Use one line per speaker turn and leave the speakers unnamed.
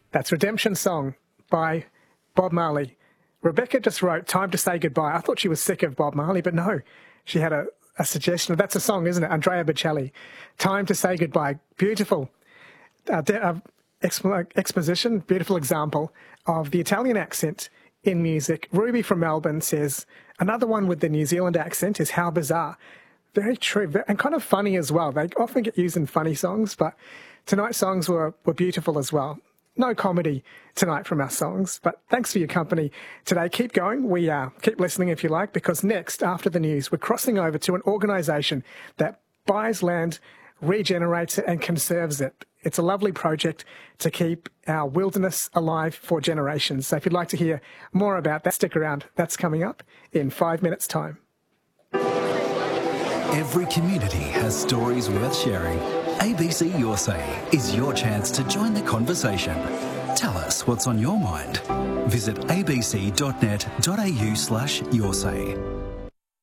That's Redemption Song by Bob Marley. Rebecca just wrote Time to Say Goodbye. I thought she was sick of Bob Marley, but no. She had a suggestion. That's a song, isn't it? Andrea Bocelli. Time to Say Goodbye. Beautiful exposition, beautiful example of the Italian accent in music. Ruby from Melbourne says, another one with the New Zealand accent is How Bizarre. Very true, and kind of funny as well. They often get used in funny songs, but tonight's songs were beautiful as well. No comedy tonight from our songs, but thanks for your company today. Keep going. We keep listening if you like, because next, after the news, we're crossing over to an organisation that buys land, regenerates it and conserves it. It's a lovely project to keep our wilderness alive for generations. So if you'd like to hear more about that, stick around. That's coming up in 5 minutes' time.
Every community has stories worth sharing. ABC Your Say is your chance to join the conversation. Tell us what's on your mind. Visit abc.net.au/yoursay.